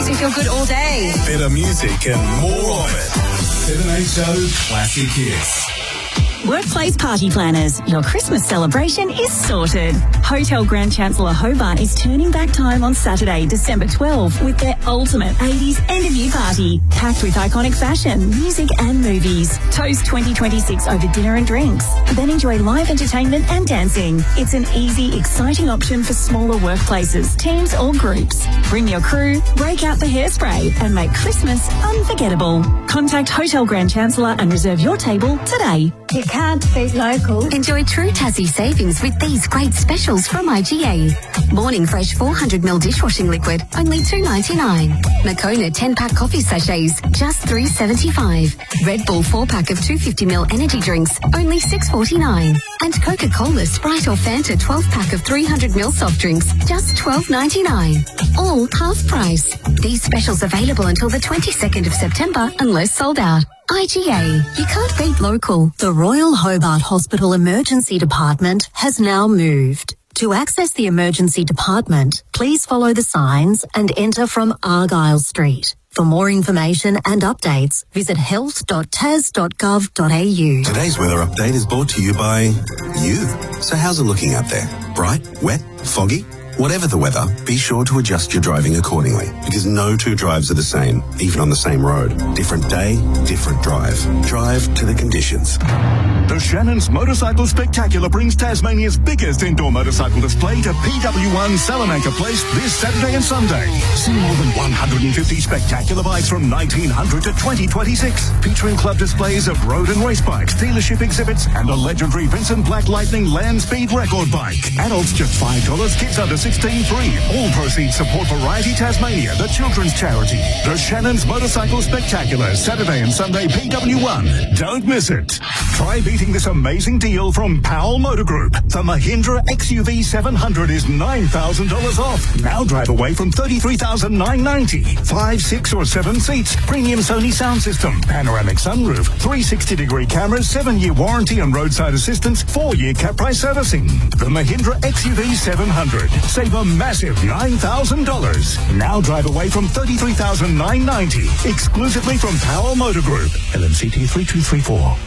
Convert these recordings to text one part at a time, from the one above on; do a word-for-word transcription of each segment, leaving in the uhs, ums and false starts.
makes me feel good all day. Better music and more of it. seven eight Show Classic Hits. Workplace Party Planners, your Christmas celebration is sorted. Hotel Grand Chancellor Hobart is turning back time on Saturday, December twelfth with their ultimate eighties end-of-year party, packed with iconic fashion, music and movies. Toast twenty twenty-six over dinner and drinks, then enjoy live entertainment and dancing. It's an easy, exciting option for smaller workplaces, teams or groups. Bring your crew, break out the hairspray and make Christmas unforgettable. Contact Hotel Grand Chancellor and reserve your table today. You can't beat local. Enjoy true Tassie savings with these great specials from I G A. Morning Fresh four hundred milliliter dishwashing liquid, only two ninety-nine. Moccona ten pack coffee sachets, just three seventy-five. Red Bull four pack of two hundred fifty milliliter energy drinks, only six forty-nine. And Coca-Cola, Sprite or Fanta twelve pack of three hundred milliliter soft drinks, just twelve ninety-nine. All half price. These specials available until the twenty-second of September unless sold out. I G A, you can't beat local. The Royal Hobart Hospital Emergency Department has now moved. To access the emergency department, please follow the signs and enter from Argyle Street. For more information and updates, visit health dot tas dot gov dot a u. Today's weather update is brought to you by you. So how's it looking out there? Bright, wet, foggy? Whatever the weather, be sure to adjust your driving accordingly, because no two drives are the same, even on the same road. Different day, different drive. Drive to the conditions. The Shannon's Motorcycle Spectacular brings Tasmania's biggest indoor motorcycle display to P W one Salamanca Place this Saturday and Sunday. See more than one hundred fifty spectacular bikes from nineteen hundred to twenty twenty-six, featuring club displays of road and race bikes, dealership exhibits, and a legendary Vincent Black Lightning land speed record bike. Adults just five dollars, kids under sixteen free. All proceeds support Variety Tasmania, the children's charity. The Shannon's Motorcycle Spectacular, Saturday and Sunday, P W one. Don't miss it. Try beating this amazing deal from Powell Motor Group. The Mahindra X U V seven hundred is nine thousand dollars off. Now drive away from thirty-three thousand nine hundred ninety dollars. Five, six or seven seats. Premium Sony sound system. Panoramic sunroof. three hundred sixty degree cameras. Seven-year warranty and roadside assistance. Four-year cap price servicing. The Mahindra X U V seven hundred. Save a massive nine thousand dollars. Now drive away from thirty-three thousand nine hundred ninety dollars. Exclusively from Powell Motor Group. L M C T three two three four.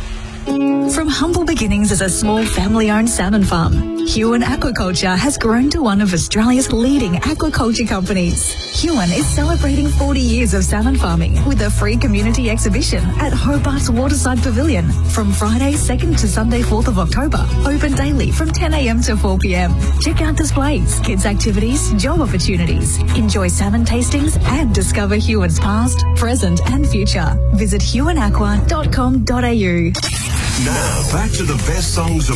From humble beginnings as a small family-owned salmon farm, Huon Aquaculture has grown to one of Australia's leading aquaculture companies. Huon is celebrating forty years of salmon farming with a free community exhibition at Hobart's Waterside Pavilion from Friday second to Sunday fourth of October, open daily from ten a m to four p m. Check out displays, kids activities, job opportunities, enjoy salmon tastings and discover Huon's past, present and future. Visit huon aqua dot com dot a u. Now, back to the best songs of